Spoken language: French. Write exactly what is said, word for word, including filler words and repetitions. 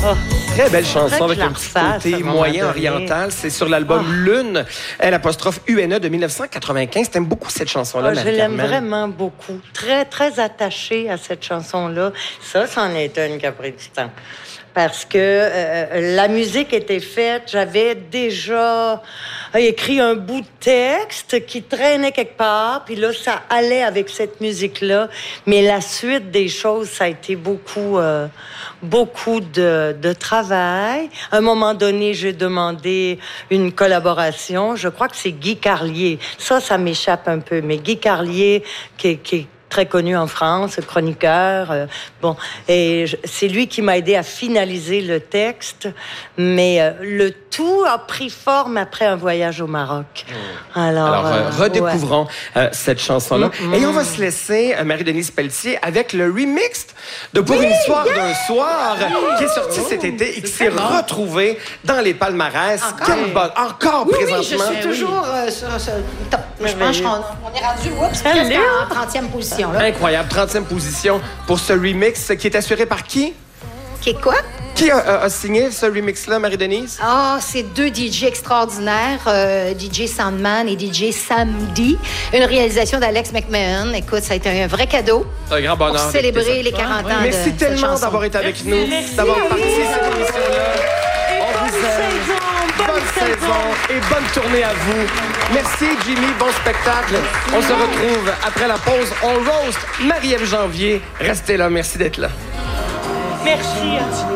Oh. Très belle chanson Très avec un petit classe, côté à un moment moyen donné. oriental. C'est sur l'album Oh. Lune, L apostrophe U N E de dix-neuf cent quatre-vingt-quinze. T'aimes beaucoup cette chanson-là, Oh, je l'aime Marie-Carmen? vraiment beaucoup. Très, très attachée à cette chanson-là. Ça, c'en est une qui a pris du temps. Parce que euh, la musique était faite, j'avais déjà écrit un bout de texte qui traînait quelque part, puis là, ça allait avec cette musique-là. Mais la suite des choses, ça a été beaucoup, euh, beaucoup de, de travail. À un moment donné, j'ai demandé une collaboration. Je crois que c'est Guy Carlier. Ça, ça m'échappe un peu. Mais Guy Carlier, qui, qui très connu en France, chroniqueur. Euh, bon, et je, c'est lui qui m'a aidé à finaliser le texte, mais euh, le tout a pris forme après un voyage au Maroc. Mmh. Alors, Alors euh, redécouvrons ouais. euh, cette chanson-là. Mmh. Et on va se laisser, euh, Marie-Denise Pelletier, avec le remix de Pour oui, une histoire yeah! d'un soir, oui! qui est sorti oh, cet été et qui s'est bon. retrouvé dans les palmarès. Encore, Quel bon, encore oui, présentement. Oui, je suis toujours euh, sur ce top. Je pense qu'on on est rendu oups, presque en trentième position. Là. Incroyable, trentième position pour ce remix qui est assuré par qui? Qui est quoi? Qui a, a, a signé ce remix-là, Marie-Denise? Ah, oh, c'est deux D J extraordinaires, euh, D J Sandman et D J Samdi. Une réalisation d'Alex McMahon. Écoute, ça a été un vrai cadeau. C'est un grand bonheur. Pour célébrer les quarante ans Merci de tellement cette d'avoir été avec nous, Merci. d'avoir participé à cette émission-là. On vous aime. Bonne, bonne saison. saison et bonne tournée à vous. Merci, Jimmy. Bon spectacle. On se retrouve après la pause. On roast Marie-Ève Janvier. Restez là. Merci d'être là. Merci.